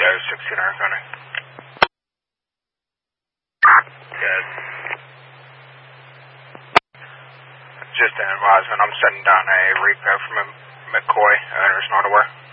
16 Iron County. Good. Just an advisement, I'm setting down a repo from McCoy, owner's not aware.